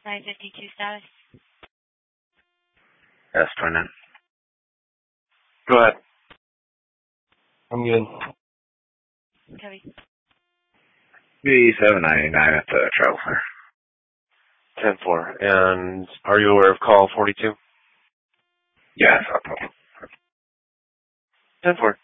552 status. Yes, 29. Go ahead. I'm good. Copy. B799 at the travel fair. 10-4. And are you aware of call 42? Yes, I'll talk. 10-4.